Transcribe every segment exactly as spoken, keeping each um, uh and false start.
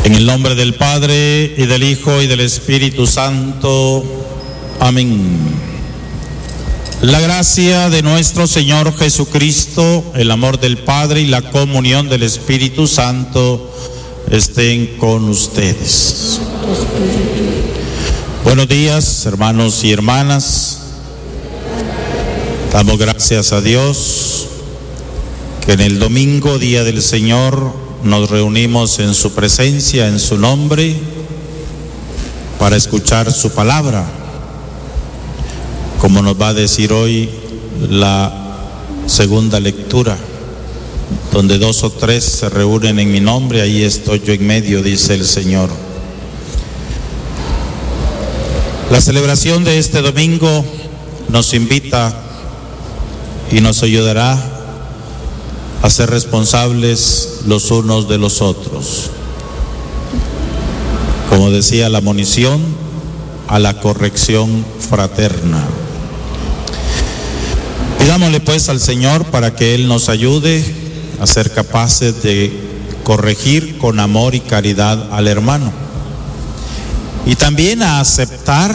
En el nombre del Padre, y del Hijo, y del Espíritu Santo. Amén. La gracia de nuestro Señor Jesucristo, el amor del Padre y la comunión del Espíritu Santo estén con ustedes. Buenos días, hermanos y hermanas. Damos gracias a Dios que en el domingo, día del Señor, nos reunimos en su presencia, en su nombre, para escuchar su palabra. Como nos va a decir hoy la segunda lectura, donde dos o tres se reúnen en mi nombre, ahí estoy yo en medio, dice el Señor. La celebración de este domingo nos invita y nos ayudará a ser responsables los unos de los otros. Como decía la monición, a la corrección fraterna. Pidámosle pues al Señor para que Él nos ayude a ser capaces de corregir con amor y caridad al hermano. Y también a aceptar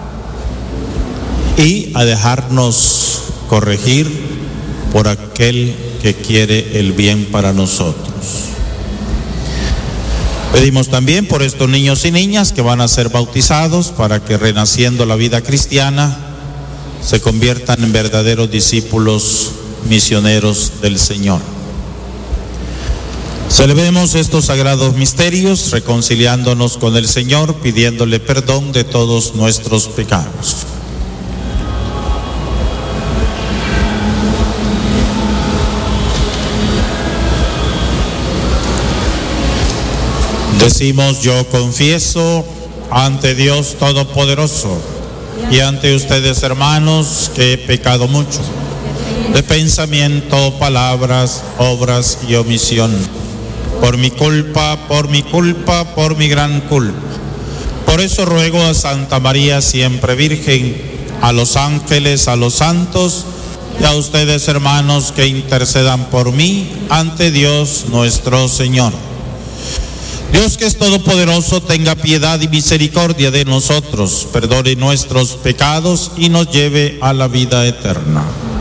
y a dejarnos corregir por aquel que quiere el bien para nosotros. Pedimos también por estos niños y niñas que van a ser bautizados, para que, renaciendo la vida cristiana, se conviertan en verdaderos discípulos misioneros del Señor. Celebremos estos sagrados misterios reconciliándonos con el Señor, pidiéndole perdón de todos nuestros pecados. Decimos: yo confieso ante Dios Todopoderoso y ante ustedes, hermanos, que he pecado mucho, de pensamiento, palabras, obras y omisión, por mi culpa, por mi culpa, por mi gran culpa. Por eso ruego a Santa María, siempre Virgen, a los ángeles, a los santos y a ustedes, hermanos, que intercedan por mí ante Dios nuestro Señor. Dios, que es todopoderoso, tenga piedad y misericordia de nosotros, perdone nuestros pecados y nos lleve a la vida eterna.